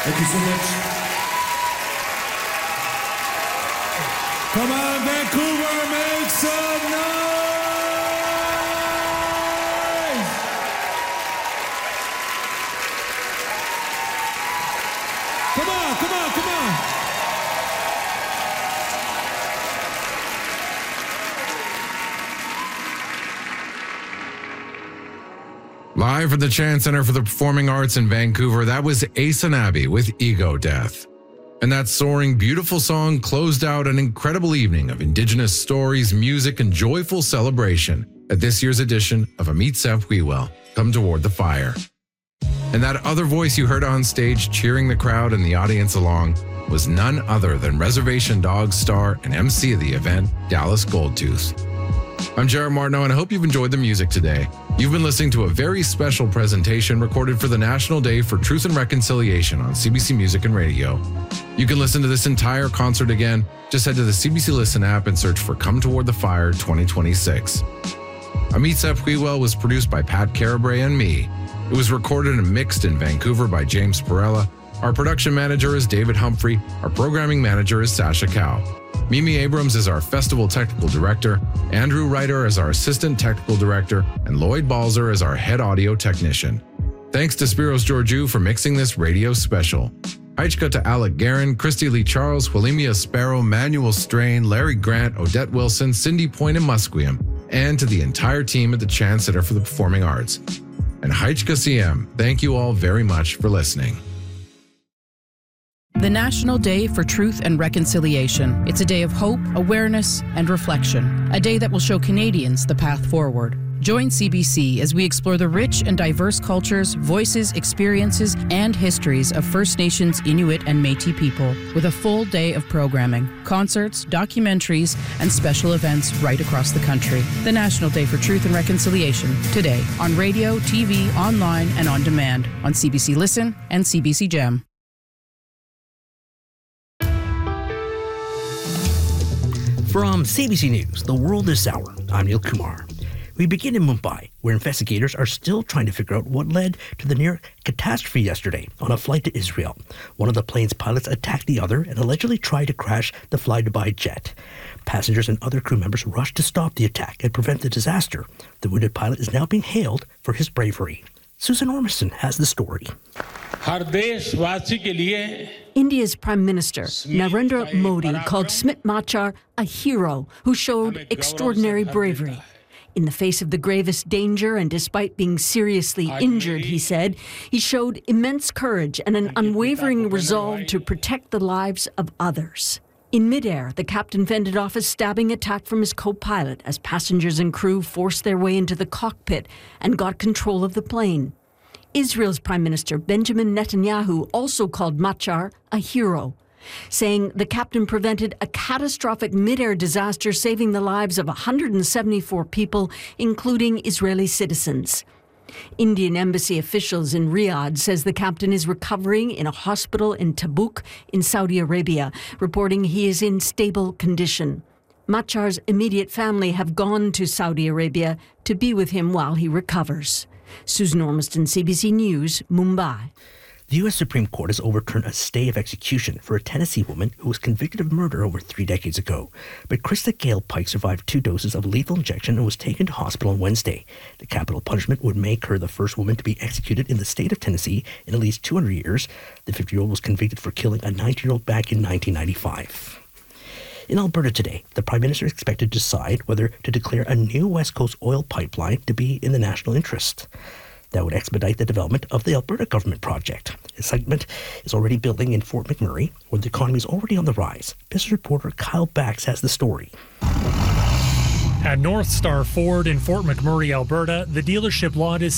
Thank you so much. Come on, Vancouver, make some noise! Come on, come on, come on! Live from the Chan Center for the Performing Arts in Vancouver, that was Ace and Abby with Ego Death. And that soaring, beautiful song closed out an incredible evening of Indigenous stories, music, and joyful celebration at this year's edition of Amit Sev Huiwel, Come Toward the Fire. And that other voice you heard on stage cheering the crowd and the audience along was none other than Reservation Dogs star and MC of the event, Dallas Goldtooth. I'm Jared Martineau, and I hope you've enjoyed the music today. You've been listening to a very special presentation recorded for the National Day for Truth and Reconciliation on CBC Music and Radio. You can listen to this entire concert again. Just head to the CBC Listen app and search for Come Toward the Fire 2026. Amit Sev Huiwel was produced by Pat Carabray and me. It was recorded and mixed in Vancouver by James Perella. Our production manager is David Humphrey. Our programming manager is Sasha Cow. Mimi Abrams is our festival technical director, Andrew Ryder is our assistant technical director, and Lloyd Balzer is our head audio technician. Thanks to Spiros Georgiou for mixing this radio special. Heichka to Alec Guerin, Christy Lee Charles, Willemia Sparrow, Manuel Strain, Larry Grant, Odette Wilson, Cindy Point, and Musqueam, and to the entire team at the Chan Center for the Performing Arts. And Heichka CM, thank you all very much for listening. The National Day for Truth and Reconciliation. It's a day of hope, awareness, and reflection. A day that will show Canadians the path forward. Join CBC as we explore the rich and diverse cultures, voices, experiences, and histories of First Nations, Inuit, and Métis people with a full day of programming, concerts, documentaries, and special events right across the country. The National Day for Truth and Reconciliation, today on radio, TV, online, and on demand on CBC Listen and CBC Gem. From CBC News, The World This Hour, I'm Neil Kumar. We begin in Mumbai, where investigators are still trying to figure out what led to the near catastrophe yesterday on a flight to Israel. One of the plane's pilots attacked the other and allegedly tried to crash the Fly Dubai jet. Passengers and other crew members rushed to stop the attack and prevent the disaster. The wounded pilot is now being hailed for his bravery. Susan Ormiston has the story. India's Prime Minister, Narendra Modi, called Smit Machar a hero who showed extraordinary bravery. In the face of the gravest danger and despite being seriously injured, he said, he showed immense courage and an unwavering resolve to protect the lives of others. In midair, the captain fended off a stabbing attack from his co-pilot as passengers and crew forced their way into the cockpit and got control of the plane. Israel's Prime Minister Benjamin Netanyahu also called Machar a hero, saying the captain prevented a catastrophic mid-air disaster, saving the lives of 174 people, including Israeli citizens. Indian embassy officials in Riyadh says the captain is recovering in a hospital in Tabuk in Saudi Arabia, reporting he is in stable condition. Machar's immediate family have gone to Saudi Arabia to be with him while he recovers. Susan Ormiston, CBC News, Mumbai. The U.S. Supreme Court has overturned a stay of execution for a Tennessee woman who was convicted of murder over 3 decades ago. But Krista Gale Pike survived 2 doses of lethal injection and was taken to hospital on Wednesday. The capital punishment would make her the first woman to be executed in the state of Tennessee in at least 200 years. The 50-year-old was convicted for killing a 19-year-old back in 1995. In Alberta today, the Prime Minister is expected to decide whether to declare a new West Coast oil pipeline to be in the national interest. That would expedite the development of the Alberta government project. Excitement is already building in Fort McMurray, where the economy is already on the rise. Business reporter Kyle Bax has the story. At North Star Ford in Fort McMurray, Alberta, the dealership lot is